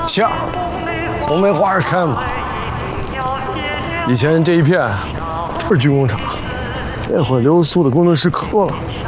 下，红梅花儿开了。以前这一片都是军工厂，这会儿留宿的工程师可多了。